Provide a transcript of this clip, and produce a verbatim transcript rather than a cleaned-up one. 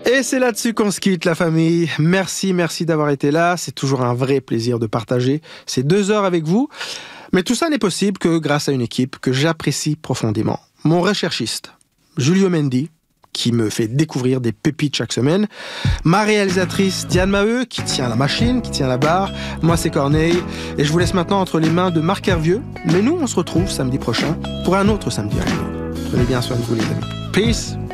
Et c'est là-dessus qu'on se quitte, la famille. Merci, merci d'avoir été là. C'est toujours un vrai plaisir de partager ces deux heures avec vous. Mais tout ça n'est possible que grâce à une équipe que j'apprécie profondément. Mon recherchiste, Julio Mendy, qui me fait découvrir des pépites chaque semaine. Ma réalisatrice, Diane Maheu, qui tient la machine, qui tient la barre. Moi, c'est Corneille. Et je vous laisse maintenant entre les mains de Marc Hervieux. Mais nous, on se retrouve samedi prochain pour un autre Samedi Agneau. Prenez bien soin de vous, les amis. Peace!